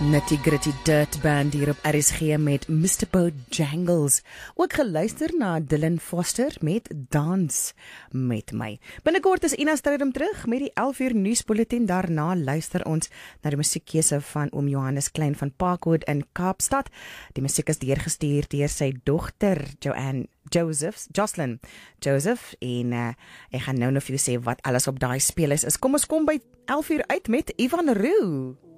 Nitty Gritty Dirt Band hier op RSG met Mr. Bojangles. Ook geluister na Dylan Foster met Dans met my. Binnekort is Ina Strydom terug met die 11 uur nuusbulletin. Daarna luister ons na die musiekkeuse van oom Johannes Klein van Parkwood in Kaapstad. Die musiek is deurgestuur deur sy dogter Jocelyn Joseph en ek gaan nou vir jou sê wat alles op daai speelhuis is. Kom ons kom by 11 uur uit met Ivan Roux.